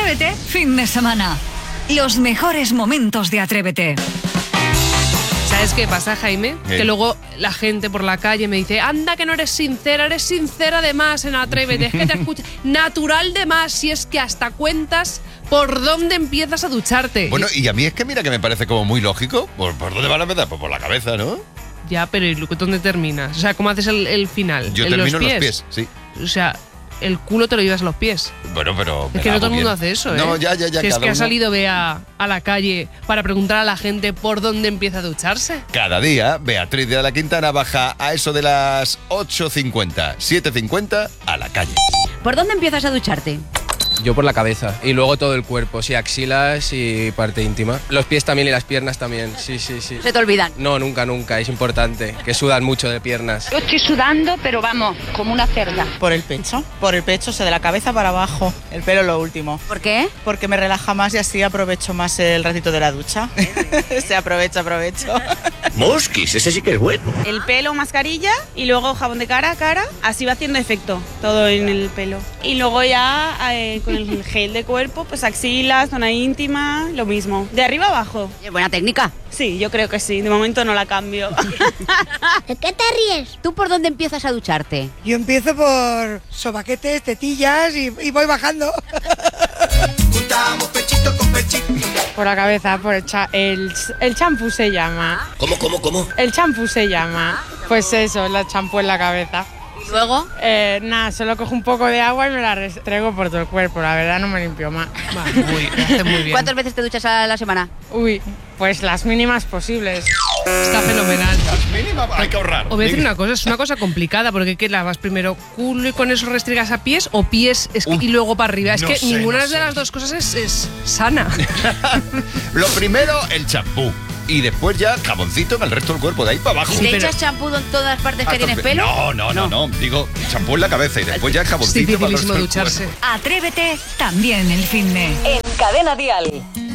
Atrévete, fin de semana. Los mejores momentos de Atrévete. ¿Sabes qué pasa, Jaime? Que luego la gente por la calle me dice: anda, que no eres sincera de más en Atrévete, es que te escuchas natural de más, si es que hasta cuentas por dónde empiezas a ducharte. Bueno, y a mí es que mira que me parece como muy lógico. ¿Por dónde van a empezar? Pues por la cabeza, ¿no? Ya, pero ¿y dónde terminas? O sea, ¿cómo haces el final? Yo termino en los pies, sí. O sea, el culo te lo llevas a los pies. Bueno, pero... Es que no todo el mundo hace eso, ¿eh? No, ya. Si es que ha salido a la calle para preguntar a la gente por dónde empieza a ducharse. Cada día, Beatriz de la Quintana baja a eso de las 8:50, 7:50 a la calle. ¿Por dónde empiezas a ducharte? Yo por la cabeza y luego todo el cuerpo, sí, axilas y parte íntima. Los pies también y las piernas también, sí. ¿Se te olvidan? No, nunca, es importante, que sudan mucho de piernas. Yo estoy sudando, pero vamos, como una cerda. Por el pecho, o sea, de la cabeza para abajo, el pelo lo último. ¿Por qué? Porque me relaja más y así aprovecho más el ratito de la ducha. Se aprovecho. Mosquis, ese sí que es bueno. El pelo, mascarilla y luego jabón de cara a cara, así va haciendo efecto todo en el pelo. Y luego ya con el gel de cuerpo, pues axilas, zona íntima, lo mismo. De arriba abajo. Buena técnica. Sí, yo creo que sí, de momento no la cambio. ¿De qué te ríes? ¿Tú por dónde empiezas a ducharte? Yo empiezo por sobaquetes, tetillas y voy bajando. Juntamos pechito con pechito. Por la cabeza, por el champú se llama. ¿Cómo? El champú se llama. Pues eso, el champú en la cabeza. ¿Y luego? Nada, solo cojo un poco de agua y me la restrego por todo el cuerpo. La verdad no me limpio más. Hace muy bien. ¿Cuántas veces te duchas a la semana? Pues las mínimas posibles. Está fenomenal. Las mínimas hay que ahorrar. Os voy a decir una cosa, es una cosa complicada, porque ¿qué lavas primero? ¿Culo y con eso restriegas a pies o pies y luego para arriba? Es que ninguna de las dos cosas es sana. Lo primero, el champú. Y después ya jaboncito en el resto del cuerpo, de ahí para abajo. ¿Y le echas champú en todas las partes que tienes pelo? No. Digo, champú en la cabeza y después ya jaboncito para el resto del ducharse. cuerpo. Atrévete también el finde. En Cadena Dial.